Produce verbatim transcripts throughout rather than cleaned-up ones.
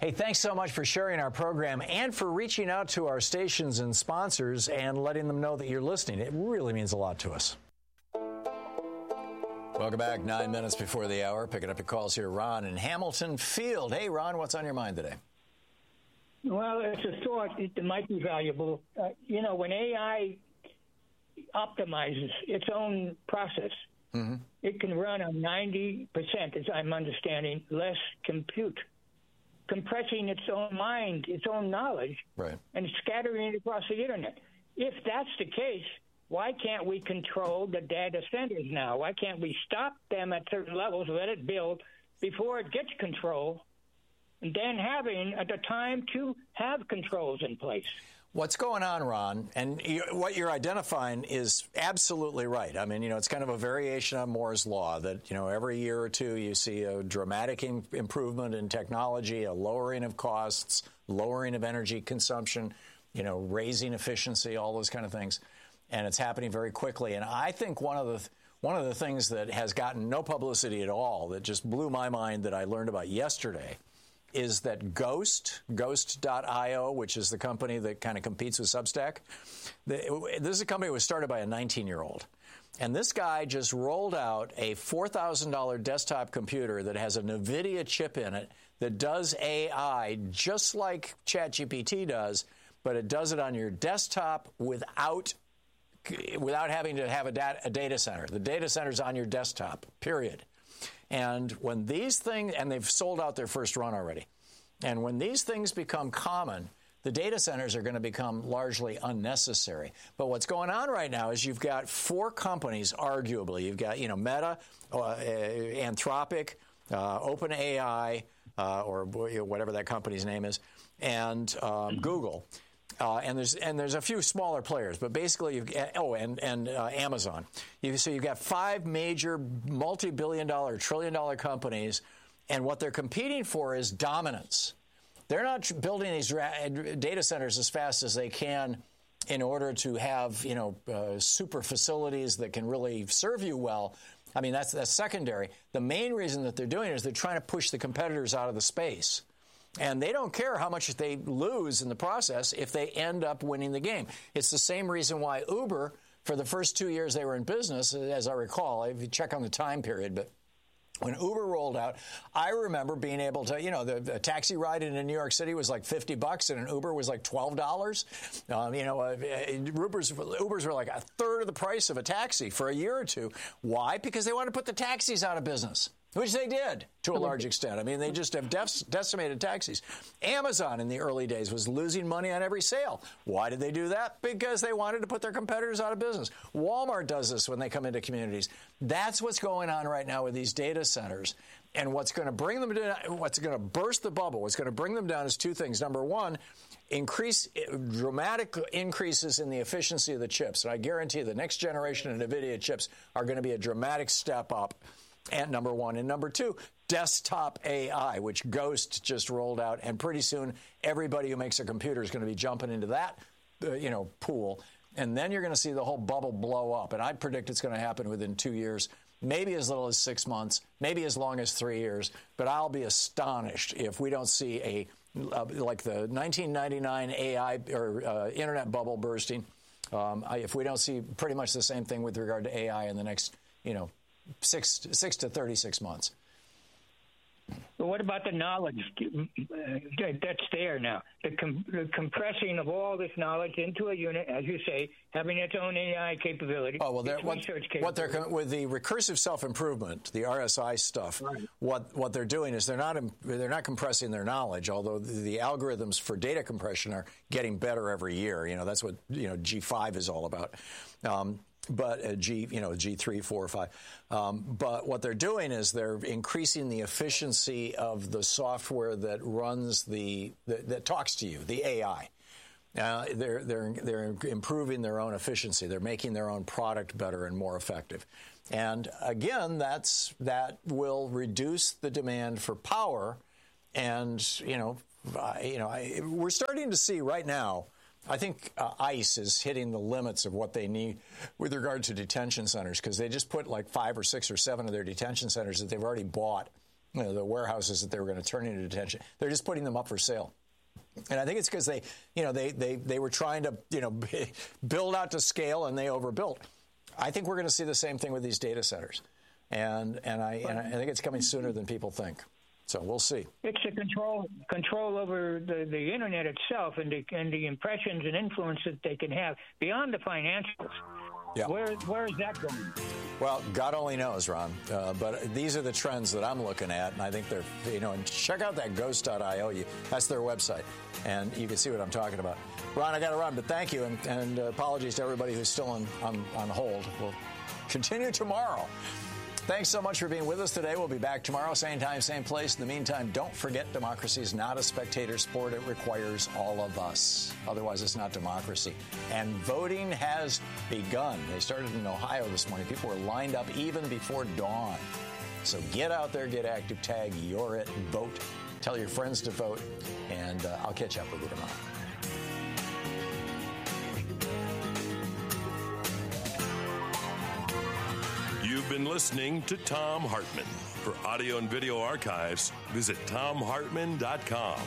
Hey, thanks so much for sharing our program and for reaching out to our stations and sponsors and letting them know that you're listening. It really means a lot to us. Welcome back. Nine minutes before the hour. Picking up your calls here. Ron in Hamilton Field. Hey, Ron, what's on your mind today? Well, it's a thought that might be valuable. Uh, you know, when A I optimizes its own process, mm-hmm. it can run on ninety percent, as I'm understanding, less compute, compressing its own mind, its own knowledge, right. and scattering it across the Internet. If that's the case, why can't we control the data centers now? Why can't we stop them at certain levels, let it build before it gets control, and then having at the time to have controls in place? What's going on, Ron, and you, what you're identifying is absolutely right. I mean, you know, it's kind of a variation on Moore's Law that, you know, every year or two you see a dramatic in, improvement in technology, a lowering of costs, lowering of energy consumption, you know, raising efficiency, all those kind of things. And it's happening very quickly. And I think one of the one of the things that has gotten no publicity at all, that just blew my mind, that I learned about yesterday, is that Ghost, Ghost dot io, which is the company that kind of competes with Substack, the, this is a company that was started by a nineteen-year-old. And this guy just rolled out a four thousand dollars desktop computer that has a NVIDIA chip in it that does A I just like ChatGPT does, but it does it on your desktop without without having to have a data, a data center. The data center's on your desktop, period. And when these things, and they've sold out their first run already, and when these things become common, the data centers are going to become largely unnecessary. But what's going on right now is you've got four companies, arguably. You've got, you know, Meta, uh, Anthropic, uh, OpenAI, uh, or whatever that company's name is, and um, Google. Uh, and there's and there's a few smaller players, but basically, you've, oh, and and uh, Amazon. You, so you've got five major multi-billion-dollar, trillion-dollar companies, and what they're competing for is dominance. They're not building these data centers as fast as they can in order to have, you know, uh, super facilities that can really serve you well. I mean, that's that's secondary. The main reason that they're doing it is they're trying to push the competitors out of the space. And they don't care how much they lose in the process if they end up winning the game. It's the same reason why Uber, for the first two years they were in business, as I recall, if you check on the time period, but when Uber rolled out, I remember being able to, you know, the, the taxi ride in New York City was like fifty bucks and an Uber was like twelve dollars. Um, you know, uh, Ubers, Ubers were like a third of the price of a taxi for a year or two. Why? Because they wanted to put the taxis out of business. Which they did, to a large extent. I mean, they just have def- decimated taxis. Amazon in the early days was losing money on every sale. Why did they do that? Because they wanted to put their competitors out of business. Walmart does this when they come into communities. That's what's going on right now with these data centers. And what's going to bring them down, what's going to burst the bubble, what's going to bring them down is two things. Number one, increase dramatic increases in the efficiency of the chips. And I guarantee the next generation of NVIDIA chips are going to be a dramatic step up. And number one. And number two, desktop A I, which Ghost just rolled out. And pretty soon, everybody who makes a computer is going to be jumping into that, uh, you know, pool. And then you're going to see the whole bubble blow up. And I predict it's going to happen within two years, maybe as little as six months, maybe as long as three years. But I'll be astonished if we don't see a, uh, like the nineteen ninety-nine A I or uh, internet bubble bursting. Um, I, if we don't see pretty much the same thing with regard to A I in the next, you know, Six, six to thirty-six months. But what about the knowledge that's there now? The, com- the compressing of all this knowledge into a unit, as you say, having its own A I capability. Oh well, they're, what, what they're with the recursive self-improvement, the R S I stuff. Right. What what they're doing is they're not they're not compressing their knowledge. Although the, the algorithms for data compression are getting better every year. You know, that's what you know G five is all about. Um, But uh, G, you know, G three, four, five. Um, but what they're doing is they're increasing the efficiency of the software that runs the that, that talks to you, the A I. Uh, they're they're they're improving their own efficiency. They're making their own product better and more effective. And again, that's that will reduce the demand for power. And you know, uh, you know, I, we're starting to see right now. I think uh, ICE is hitting the limits of what they need with regard to detention centers because they just put like five or six or seven of their detention centers that they've already bought you know, the warehouses that they were going to turn into detention. They're just putting them up for sale. And I think it's because they, you know, they, they, they were trying to, you know, build out to scale and they overbuilt. I think we're going to see the same thing with these data centers. And and I and I think it's coming sooner than people think. So we'll see. It's the control control over the, the Internet itself and the, and the impressions and influence that they can have beyond the financials. Yeah. Where where is that going? Well, God only knows, Ron. Uh, but these are the trends that I'm looking at, and I think they're, you know, and check out that ghost dot io. You, that's their website, and you can see what I'm talking about. Ron, I got to run, but thank you, and, and uh, apologies to everybody who's still on, on, on hold. We'll continue tomorrow. Thanks so much for being with us today. We'll be back tomorrow, same time, same place. In the meantime, don't forget democracy is not a spectator sport. It requires all of us. Otherwise, it's not democracy. And voting has begun. They started in Ohio this morning. People were lined up even before dawn. So get out there, get active, tag You're It, vote. Tell your friends to vote, and uh, I'll catch up with you tomorrow. You've been listening to Thom Hartmann. For audio and video archives, visit thom hartmann dot com.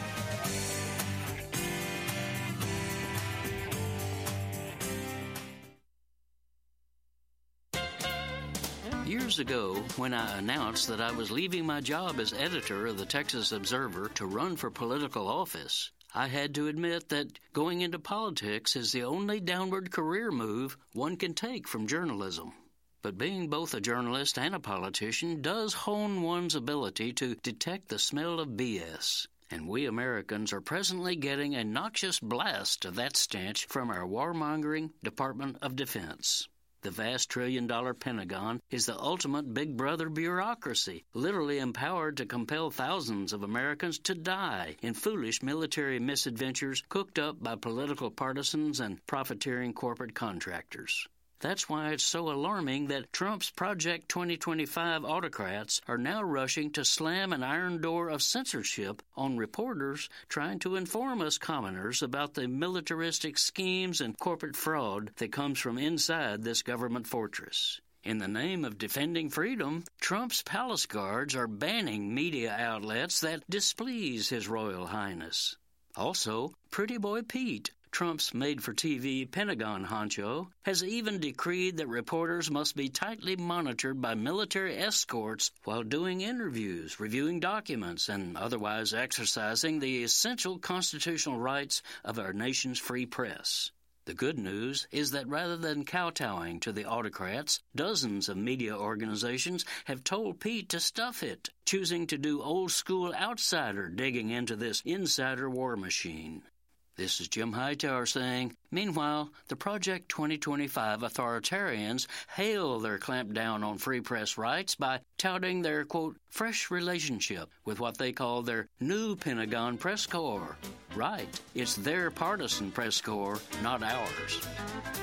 Years ago, when I announced that I was leaving my job as editor of the Texas Observer to run for political office, I had to admit that going into politics is the only downward career move one can take from journalism. But being both a journalist and a politician does hone one's ability to detect the smell of B S. And we Americans are presently getting a noxious blast of that stench from our warmongering Department of Defense. The vast trillion-dollar Pentagon is the ultimate big brother bureaucracy, literally empowered to compel thousands of Americans to die in foolish military misadventures cooked up by political partisans and profiteering corporate contractors. That's why it's so alarming that Trump's Project twenty twenty-five autocrats are now rushing to slam an iron door of censorship on reporters trying to inform us commoners about the militaristic schemes and corporate fraud that comes from inside this government fortress. In the name of defending freedom, Trump's palace guards are banning media outlets that displease His Royal Highness. Also, Pretty Boy Pete, Trump's made-for-T V Pentagon honcho, has even decreed that reporters must be tightly monitored by military escorts while doing interviews, reviewing documents, and otherwise exercising the essential constitutional rights of our nation's free press. The good news is that rather than kowtowing to the autocrats, dozens of media organizations have told Pete to stuff it, choosing to do old-school outsider digging into this insider war machine. This is Jim Hightower saying, meanwhile, the Project twenty twenty-five authoritarians hail their clampdown on free press rights by touting their, quote, fresh relationship with what they call their new Pentagon press corps. Right, it's their partisan press corps, not ours.